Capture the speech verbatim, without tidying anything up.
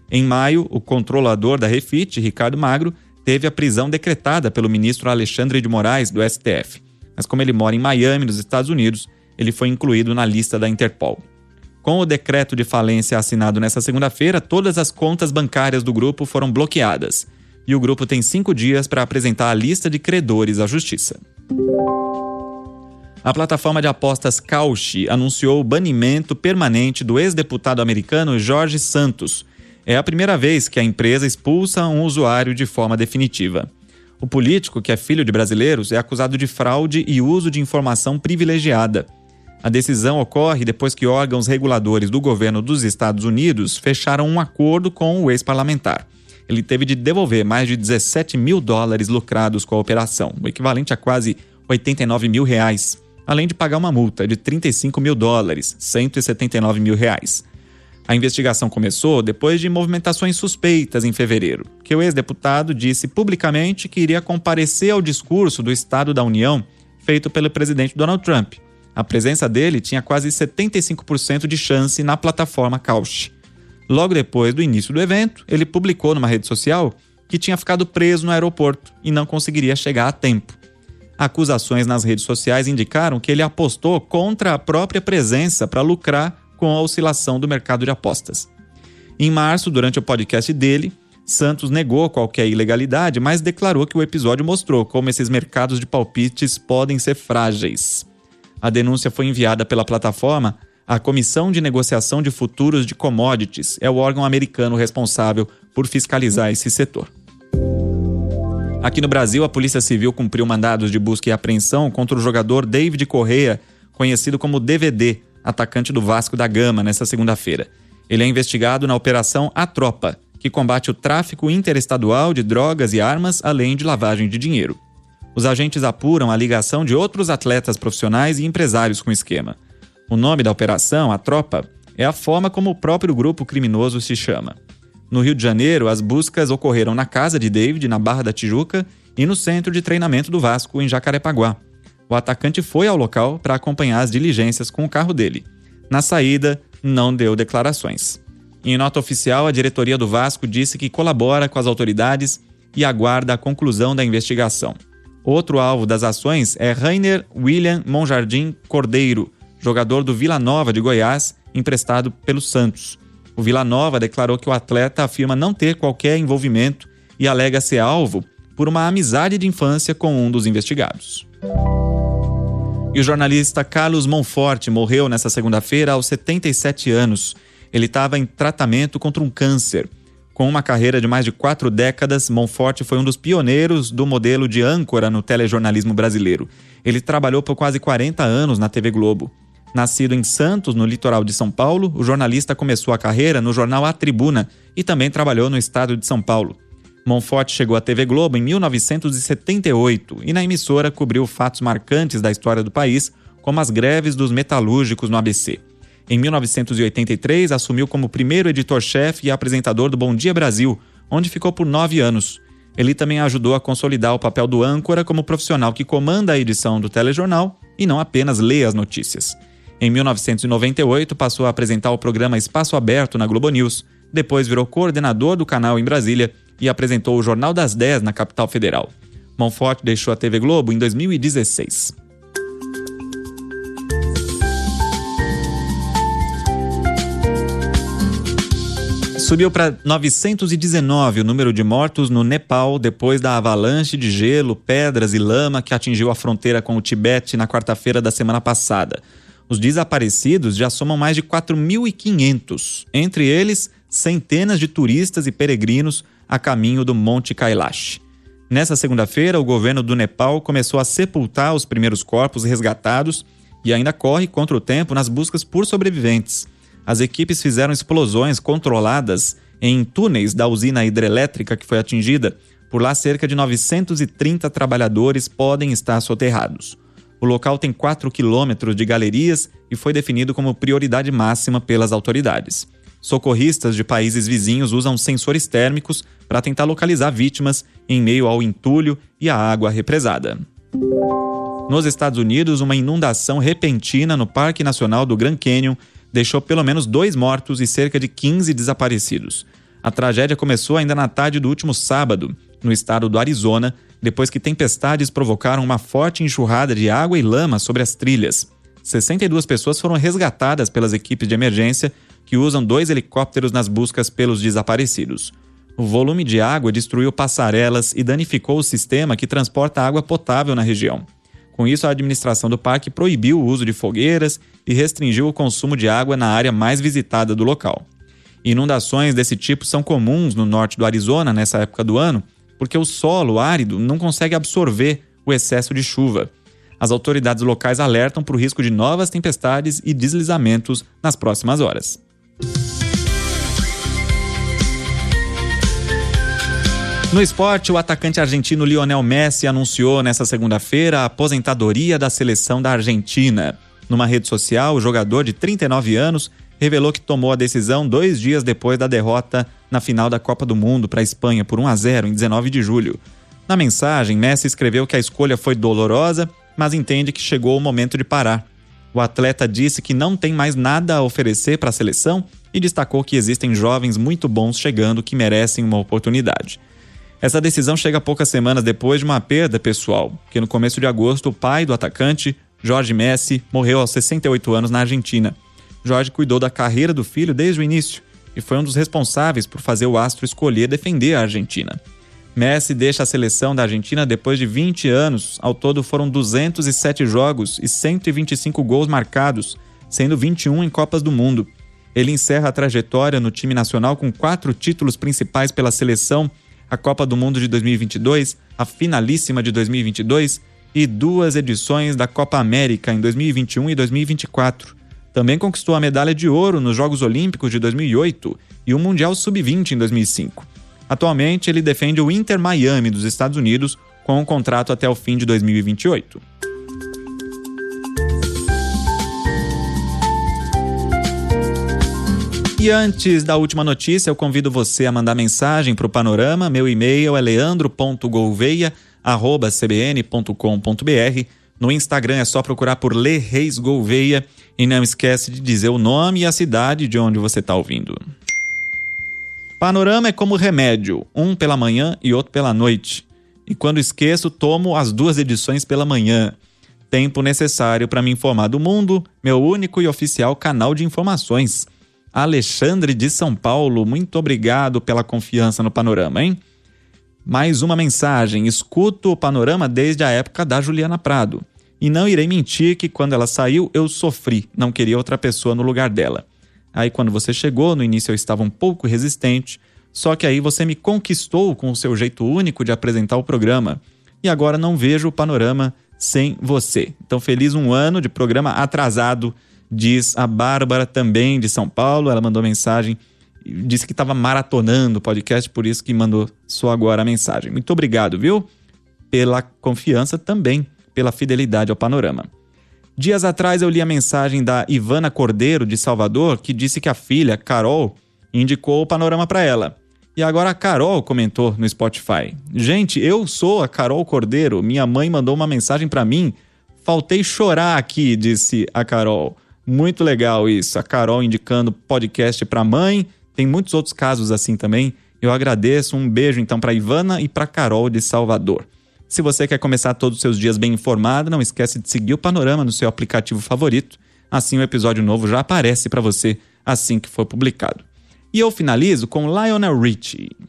Em maio, o controlador da Refit, Ricardo Magro, teve a prisão decretada pelo ministro Alexandre de Moraes, do S T F. Mas como ele mora em Miami, nos Estados Unidos, ele foi incluído na lista da Interpol. Com o decreto de falência assinado nesta segunda-feira, todas as contas bancárias do grupo foram bloqueadas. E o grupo tem cinco dias para apresentar a lista de credores à justiça. A plataforma de apostas Kalshi anunciou o banimento permanente do ex-deputado americano Jorge Santos. É a primeira vez que a empresa expulsa um usuário de forma definitiva. O político, que é filho de brasileiros, é acusado de fraude e uso de informação privilegiada. A decisão ocorre depois que órgãos reguladores do governo dos Estados Unidos fecharam um acordo com o ex-parlamentar. Ele teve de devolver mais de dezessete mil dólares lucrados com a operação, o equivalente a quase oitenta e nove mil reais, além de pagar uma multa de trinta e cinco mil dólares, cento e setenta e nove mil reais. A investigação começou depois de movimentações suspeitas em fevereiro, que o ex-deputado disse publicamente que iria comparecer ao discurso do Estado da União feito pelo presidente Donald Trump. A presença dele tinha quase setenta e cinco por cento de chance na plataforma Kalshi. Logo depois do início do evento, ele publicou numa rede social que tinha ficado preso no aeroporto e não conseguiria chegar a tempo. Acusações nas redes sociais indicaram que ele apostou contra a própria presença para lucrar com a oscilação do mercado de apostas. Em março, durante o podcast dele, Santos negou qualquer ilegalidade, mas declarou que o episódio mostrou como esses mercados de palpites podem ser frágeis. A denúncia foi enviada pela plataforma à Comissão de Negociação de Futuros de Commodities, é o órgão americano responsável por fiscalizar esse setor. Aqui no Brasil, a Polícia Civil cumpriu mandados de busca e apreensão contra o jogador David Correa, conhecido como D V D, atacante do Vasco da Gama, nesta segunda-feira. Ele é investigado na Operação A Tropa, que combate o tráfico interestadual de drogas e armas, além de lavagem de dinheiro. Os agentes apuram a ligação de outros atletas profissionais e empresários com o esquema. O nome da operação, A Tropa, é a forma como o próprio grupo criminoso se chama. No Rio de Janeiro, as buscas ocorreram na casa de David, na Barra da Tijuca, e no centro de treinamento do Vasco, em Jacarepaguá. O atacante foi ao local para acompanhar as diligências com o carro dele. Na saída, não deu declarações. Em nota oficial, a diretoria do Vasco disse que colabora com as autoridades e aguarda a conclusão da investigação. Outro alvo das ações é Rainer William Monjardim Cordeiro, jogador do Vila Nova de Goiás, emprestado pelo Santos. O Vila Nova declarou que o atleta afirma não ter qualquer envolvimento e alega ser alvo por uma amizade de infância com um dos investigados. E o jornalista Carlos Monforte morreu nesta segunda-feira aos setenta e sete anos. Ele estava em tratamento contra um câncer. Com uma carreira de mais de quatro décadas, Monforte foi um dos pioneiros do modelo de âncora no telejornalismo brasileiro. Ele trabalhou por quase quarenta anos na T V Globo. Nascido em Santos, no litoral de São Paulo, o jornalista começou a carreira no jornal A Tribuna e também trabalhou no estado de São Paulo. Monforte chegou à T V Globo em mil novecentos e setenta e oito e na emissora cobriu fatos marcantes da história do país, como as greves dos metalúrgicos no A B C. Em mil novecentos e oitenta e três, assumiu como primeiro editor-chefe e apresentador do Bom Dia Brasil, onde ficou por nove anos. Ele também ajudou a consolidar o papel do âncora como profissional que comanda a edição do telejornal e não apenas lê as notícias. Em mil novecentos e noventa e oito, passou a apresentar o programa Espaço Aberto na Globo News, depois virou coordenador do canal em Brasília e apresentou o Jornal das dez na capital federal. Monforte deixou a T V Globo em dois mil e dezesseis. Subiu para novecentos e dezenove o número de mortos no Nepal depois da avalanche de gelo, pedras e lama que atingiu a fronteira com o Tibete na quarta-feira da semana passada. Os desaparecidos já somam mais de quatro mil e quinhentos, entre eles centenas de turistas e peregrinos a caminho do Monte Kailash. Nessa segunda-feira, o governo do Nepal começou a sepultar os primeiros corpos resgatados e ainda corre contra o tempo nas buscas por sobreviventes. As equipes fizeram explosões controladas em túneis da usina hidrelétrica que foi atingida. Por lá, cerca de novecentos e trinta trabalhadores podem estar soterrados. O local tem quatro quilômetros de galerias e foi definido como prioridade máxima pelas autoridades. Socorristas de países vizinhos usam sensores térmicos para tentar localizar vítimas em meio ao entulho e à água represada. Nos Estados Unidos, uma inundação repentina no Parque Nacional do Grand Canyon deixou pelo menos dois mortos e cerca de quinze desaparecidos. A tragédia começou ainda na tarde do último sábado, no estado do Arizona, depois que tempestades provocaram uma forte enxurrada de água e lama sobre as trilhas. sessenta e duas pessoas foram resgatadas pelas equipes de emergência, que usam dois helicópteros nas buscas pelos desaparecidos. O volume de água destruiu passarelas e danificou o sistema que transporta água potável na região. Com isso, a administração do parque proibiu o uso de fogueiras e restringiu o consumo de água na área mais visitada do local. Inundações desse tipo são comuns no norte do Arizona nessa época do ano, porque o solo árido não consegue absorver o excesso de chuva. As autoridades locais alertam para o risco de novas tempestades e deslizamentos nas próximas horas. No esporte, o atacante argentino Lionel Messi anunciou nesta segunda-feira a aposentadoria da seleção da Argentina. Numa rede social, o jogador de trinta e nove anos revelou que tomou a decisão dois dias depois da derrota na final da Copa do Mundo para a Espanha por um a zero em dezenove de julho. Na mensagem, Messi escreveu que a escolha foi dolorosa, mas entende que chegou o momento de parar. O atleta disse que não tem mais nada a oferecer para a seleção e destacou que existem jovens muito bons chegando que merecem uma oportunidade. Essa decisão chega poucas semanas depois de uma perda pessoal, porque no começo de agosto o pai do atacante, Jorge Messi, morreu aos sessenta e oito anos na Argentina. Jorge cuidou da carreira do filho desde o início e foi um dos responsáveis por fazer o astro escolher defender a Argentina. Messi deixa a seleção da Argentina depois de vinte anos. Ao todo foram duzentos e sete jogos e cento e vinte e cinco gols marcados, sendo vinte e um em Copas do Mundo. Ele encerra a trajetória no time nacional com quatro títulos principais pela seleção, a Copa do Mundo de dois mil e vinte e dois, a finalíssima de dois mil e vinte e dois e duas edições da Copa América em dois mil e vinte e um e dois mil e vinte e quatro. Também conquistou a medalha de ouro nos Jogos Olímpicos de dois mil e oito e o Mundial sub vinte em dois mil e cinco. Atualmente, ele defende o Inter Miami dos Estados Unidos com um contrato até o fim de dois mil e vinte e oito. E antes da última notícia, eu convido você a mandar mensagem para o Panorama. Meu e-mail é leandro ponto gouveia arroba c b n ponto com ponto b r. No Instagram é só procurar por Lê Reis Gouveia e não esquece de dizer o nome e a cidade de onde você está ouvindo. Panorama é como remédio, um pela manhã e outro pela noite. E quando esqueço, tomo as duas edições pela manhã. Tempo necessário para me informar do mundo, meu único e oficial canal de informações. Alexandre de São Paulo, muito obrigado pela confiança no Panorama, hein? Mais uma mensagem, escuto o Panorama desde a época da Juliana Prado. E não irei mentir que quando ela saiu, eu sofri, não queria outra pessoa no lugar dela. Aí quando você chegou, no início eu estava um pouco resistente, só que aí você me conquistou com o seu jeito único de apresentar o programa. E agora não vejo o Panorama sem você. Então feliz um ano de programa atrasado, diz a Bárbara também de São Paulo. Ela mandou mensagem, disse que estava maratonando o podcast, por isso que mandou só agora a mensagem. Muito obrigado, viu? Pela confiança também, pela fidelidade ao Panorama. Dias atrás eu li a mensagem da Ivana Cordeiro, de Salvador, que disse que a filha, Carol, indicou o Panorama para ela. E agora a Carol comentou no Spotify. Gente, eu sou a Carol Cordeiro, minha mãe mandou uma mensagem para mim. Faltei chorar aqui, disse a Carol. Muito legal isso, a Carol indicando podcast para a mãe. Tem muitos outros casos assim também. Eu agradeço, um beijo então para Ivana e para Carol de Salvador. Se você quer começar todos os seus dias bem informado, não esquece de seguir o Panorama no seu aplicativo favorito. Assim o episódio novo já aparece para você assim que for publicado. E eu finalizo com Lionel Richie.